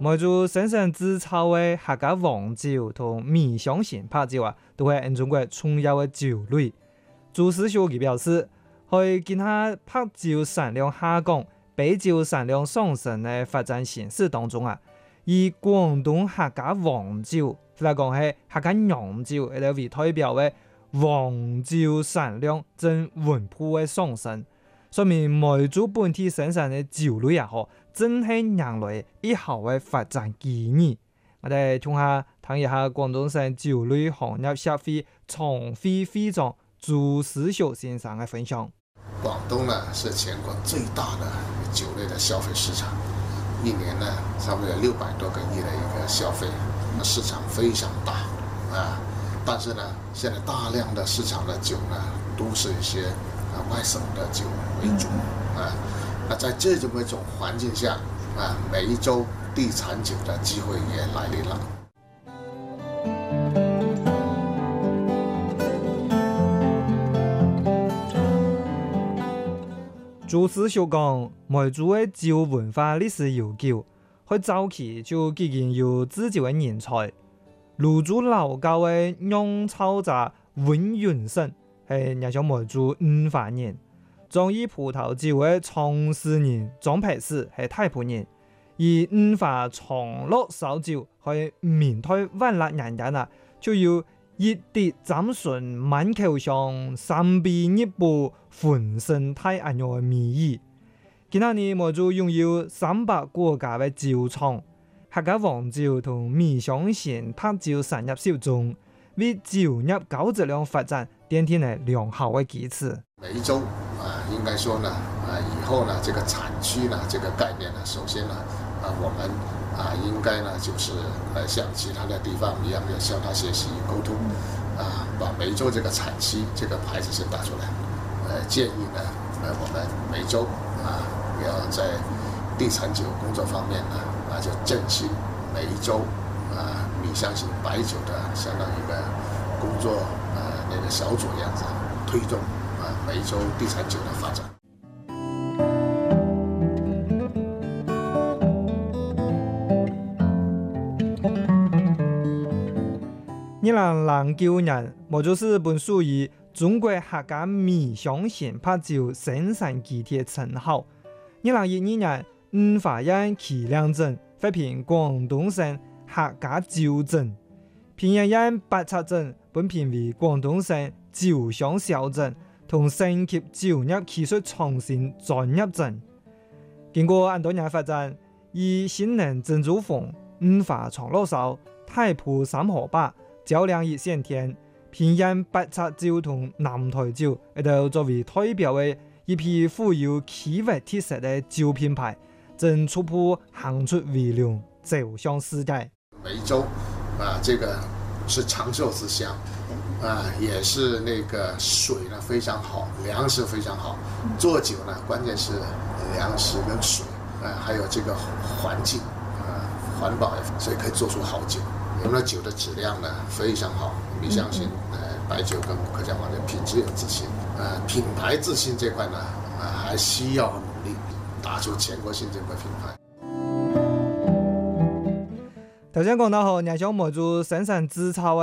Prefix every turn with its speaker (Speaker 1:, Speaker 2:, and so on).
Speaker 1: 每做生产制造的客家黄酒同米香型白酒都係中國重要的酒類。朱思秀佢表示，喺見下白酒產量下降、白酒產量上升嘅發展形勢當中以廣東客家黃酒，或者講係客家洋酒嚟為代表嘅黃酒產量正穩步嘅上升。說明梅州本地生產的酒類真係人類以後嘅發展機遇。我哋聽一下廣東省酒類行業協會創會會長朱思秀先生嘅分享。
Speaker 2: 廣東呢是全國最大的酒類的消費市場，一年呢差不多有600多個億的一個消費，市場非常大但是呢，現在大量的市場的酒呢，都是一些外省的酒為主那在這種一種環境下梅州地產酒的機會也來臨了。
Speaker 1: 朱思秀講，梅州的酒文化歷史悠久，喺早期就已經有製酒的人才。泸州老窖的釀造者溫雲生係人家梅州五華人，樟宜葡萄酒的創始人張培史係太浦人，而五華長樂燒酒係明代萬歷年間就有一滴斬純滿口香三杯一步渾身太安樣的美意。今年梅州擁有300多家的酒廠，客家黃酒同米香型白酒產業小眾，為酒業高質量發展奠定了良好的基礎。
Speaker 2: 梅州應該說呢以後呢這個產區呢這個概念呢，首先呢我們應該呢就是像其他的地方一樣，要向他學習溝通把梅州這個產區這個牌子先打出來。建議呢我們梅州要在地產酒工作方面呢就振興梅州米香型白酒的相當於一個工作那個小組樣子，推動梅州地產酒的發展。
Speaker 1: 2009年，梅州市本屬於中國客家米香型白酒生產基地稱號。2012年，五華縣祁亮鎮發評廣東省客家酒鎮，平陽縣八策鎮本評為廣東省酒鄉小鎮同省級酒業技術創新專業鎮。經過多年發展，以新能珍珠鳳、五華長樂燒、太浦三河壩、椒兩一線天、平陽八策酒同南台酒，都作為代表的一批富有區域特色的酒品牌，正逐步行出圍龍，走向世界。
Speaker 2: 梅州這個是長壽之鄉也是那個水呢非常好，糧食非常好。做酒呢，關鍵是糧食跟水還有這個環境環保，所以可以做出好酒。我們的酒的質量呢非常好，米香型白酒跟客家黃酒品質有自信。品牌自信這塊呢還需要努力，打出全國性這個品牌。
Speaker 1: 頭先講到後，人想梅州生產製造